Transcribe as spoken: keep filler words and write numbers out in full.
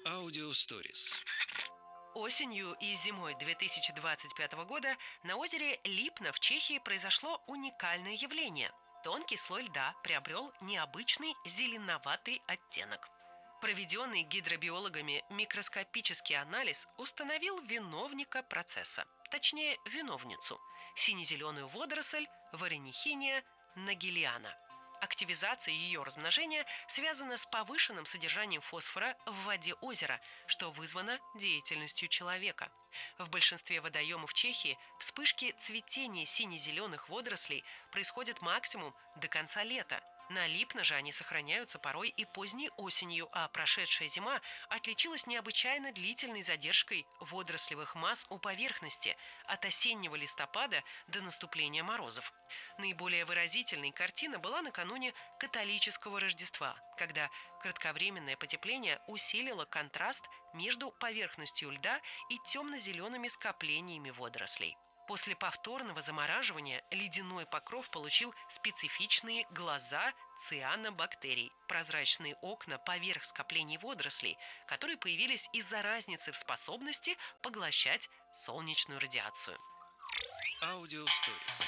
Аудио Stories. Осенью и зимой две тысячи двадцать пятого года на озере Липна в Чехии произошло уникальное явление. Тонкий слой льда приобрел необычный зеленоватый оттенок. Проведенный гидробиологами микроскопический анализ установил виновника процесса, точнее виновницу – сине-зеленую водоросль Варенихиния нагелиана. Активизация ее размножения связана с повышенным содержанием фосфора в воде озера, что вызвано деятельностью человека. В большинстве водоемов Чехии вспышки цветения сине-зеленых водорослей происходят максимум до конца лета. На Липно же они сохраняются порой и поздней осенью, а прошедшая зима отличилась необычайно длительной задержкой водорослевых масс у поверхности от осеннего листопада до наступления морозов. Наиболее выразительной картина была накануне католического Рождества, когда кратковременное потепление усилило контраст между поверхностью льда и темно-зелеными скоплениями водорослей. После повторного замораживания ледяной покров получил специфичные глаза цианобактерий, прозрачные окна поверх скоплений водорослей, которые появились из-за разницы в способности поглощать солнечную радиацию. Аудио Stories.